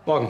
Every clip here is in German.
Morgen.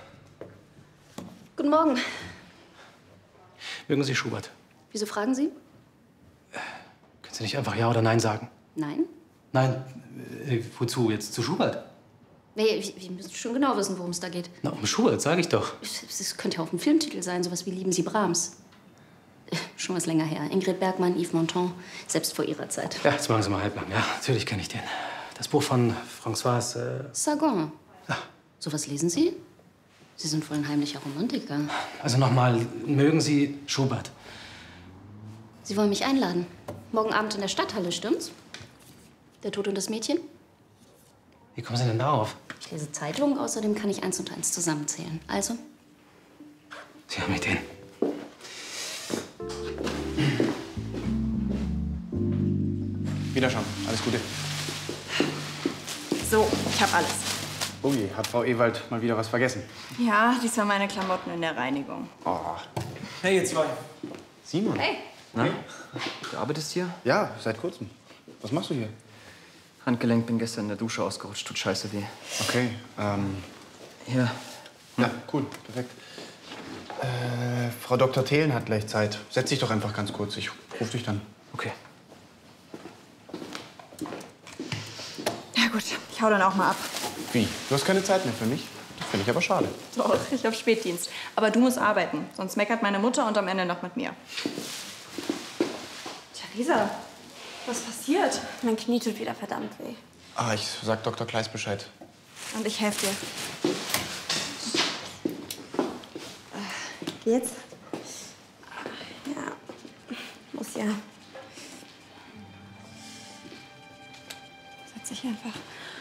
Guten Morgen. Mögen Sie Schubert? Wieso fragen Sie? Können Sie nicht einfach Ja oder Nein sagen? Nein? Nein, wozu? Jetzt zu Schubert? Nee, wir müssen schon genau wissen, worum es da geht. Na, um Schubert, sage ich doch. Es könnte ja auch ein Filmtitel sein, sowas wie Lieben Sie Brahms. Schon was länger her. Ingrid Bergman, Yves Montand, selbst vor ihrer Zeit. Ja, jetzt machen Sie mal halblang. Ja, natürlich kenne ich den. Das Buch von François... Sagan. Ja. Sowas lesen Sie? Sie sind wohl ein heimlicher Romantiker. Also nochmal, mögen Sie Schubert? Sie wollen mich einladen. Morgen Abend in der Stadthalle, stimmt's? Der Tod und das Mädchen? Wie kommen Sie denn darauf? Ich lese Zeitungen, außerdem kann ich 1 und 1 zusammenzählen. Also? Sie haben Ideen. Wiederschauen. Alles Gute. So, ich habe alles. Oh je, hat Frau Ewald mal wieder was vergessen? Ja, diesmal meine Klamotten in der Reinigung. Oh. Hey, ihr zwei. Simon. Hey. Na? Du arbeitest hier? Ja, seit kurzem. Was machst du hier? Handgelenk, bin gestern in der Dusche ausgerutscht. Tut scheiße weh. Okay, Hier. ja, cool, perfekt. Frau Dr. Thelen hat gleich Zeit. Setz dich doch einfach ganz kurz. Ich ruf dich dann. Okay. Ja gut, ich hau dann auch mal ab. Wie? Du hast keine Zeit mehr für mich? Das finde ich aber schade. Doch, ich habe Spätdienst. Aber du musst arbeiten, sonst meckert meine Mutter und am Ende noch mit mir. Theresa, was passiert? Mein Knie tut wieder verdammt weh. Ah, ich sag Dr. Kleist Bescheid. Und ich helfe dir. Geht's? Ja, muss ja. Setz dich einfach.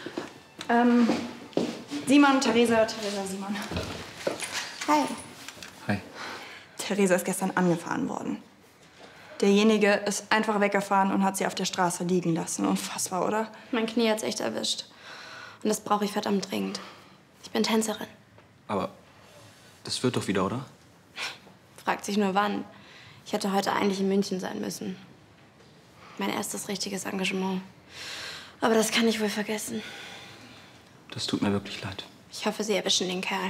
Simon, Theresa, Simon. Hi. Hi. Theresa ist gestern angefahren worden. Derjenige ist einfach weggefahren und hat sie auf der Straße liegen lassen. Unfassbar, oder? Mein Knie hat's echt erwischt. Und das brauche ich verdammt dringend. Ich bin Tänzerin. Aber das wird doch wieder, oder? Fragt sich nur wann. Ich hätte heute eigentlich in München sein müssen. Mein erstes richtiges Engagement. Aber das kann ich wohl vergessen. Das tut mir wirklich leid. Ich hoffe, Sie erwischen den Kerl.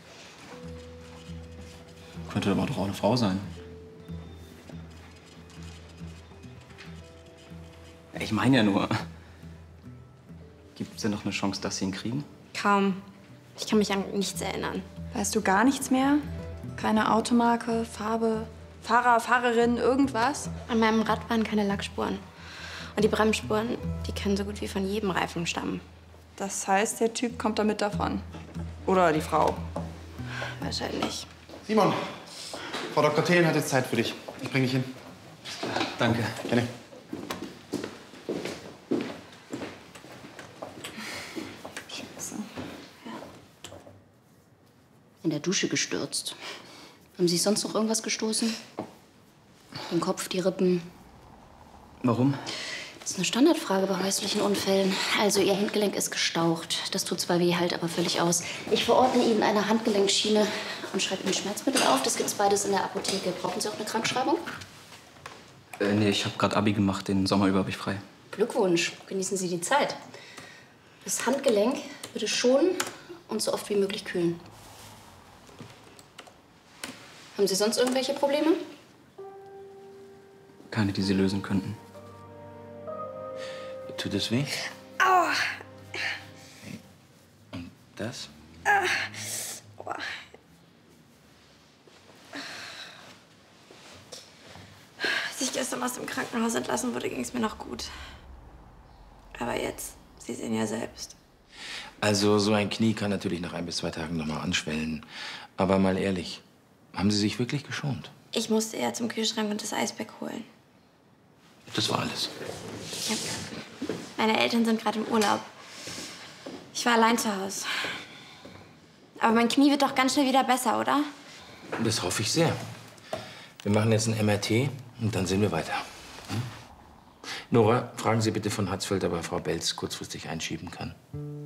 Könnte aber doch auch eine Frau sein. Ich meine ja nur, gibt es denn noch eine Chance, dass sie ihn kriegen? Kaum. Ich kann mich an nichts erinnern. Weißt du gar nichts mehr? Keine Automarke, Farbe, Fahrer, Fahrerin, irgendwas? An meinem Rad waren keine Lackspuren. Und die Bremsspuren, die können so gut wie von jedem Reifen stammen. Das heißt, der Typ kommt damit davon. Oder die Frau. Wahrscheinlich. Simon, Frau Dr. Thelen hat jetzt Zeit für dich. Ich bring dich hin. Danke. Gerne. Scheiße. In der Dusche gestürzt. Haben Sie sonst noch irgendwas gestoßen? Den Kopf, die Rippen? Warum? Das ist eine Standardfrage bei häuslichen Unfällen. Also, Ihr Handgelenk ist gestaucht. Das tut zwar weh, halt aber völlig aus. Ich verordne Ihnen eine Handgelenkschiene und schreibe Ihnen Schmerzmittel auf. Das gibt's beides in der Apotheke. Brauchen Sie auch eine Krankschreibung? Nee, ich habe gerade Abi gemacht. Den Sommer über habe ich frei. Glückwunsch. Genießen Sie die Zeit. Das Handgelenk bitte schonen und so oft wie möglich kühlen. Haben Sie sonst irgendwelche Probleme? Keine, die sie lösen könnten. Tut es weh? Aua! Und das? Aua. Als ich gestern aus dem Krankenhaus entlassen wurde, ging es mir noch gut. Aber jetzt, Sie sehen ja selbst. Also, so ein Knie kann natürlich nach 1 bis 2 Tagen noch mal anschwellen. Aber mal ehrlich, haben Sie sich wirklich geschont? Ich musste eher zum Kühlschrank und das Eisberg holen. Das war alles. Ja. Meine Eltern sind gerade im Urlaub. Ich war allein zu Hause. Aber mein Knie wird doch ganz schnell wieder besser, oder? Das hoffe ich sehr. Wir machen jetzt ein MRT und dann sehen wir weiter. Hm? Nora, fragen Sie bitte von Hatzfeld, ob er Frau Belz kurzfristig einschieben kann.